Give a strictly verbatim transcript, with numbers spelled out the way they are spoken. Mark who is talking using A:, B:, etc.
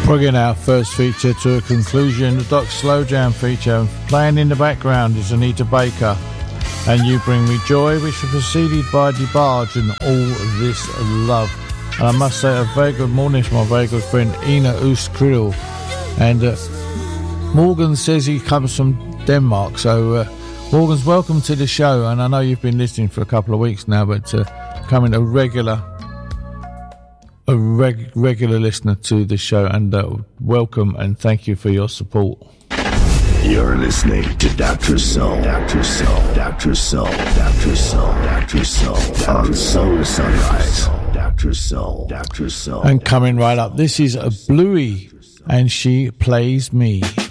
A: Bringing our first feature to a conclusion, the Doc Slow Jam feature. Playing in the background is Anita Baker and You Bring Me Joy, which was preceded by DeBarge and All This Love. And I must say a very good morning to my very good friend Ina Oost-Krill. And uh, Morgan says he comes from Denmark, so uh, Morgan's welcome to the show. And I know you've been listening for a couple of weeks now, but uh, coming a regular a reg- regular listener to the show, and uh, welcome and thank you for your support.
B: You're listening to Doctor Soul, Doctor Soul, Doctor Soul, Doctor Soul, Doctor Soul, on Soul Sunrise, Doctor Soul, Doctor Soul.
A: And coming right up, this is a Bluey, and She Plays Me.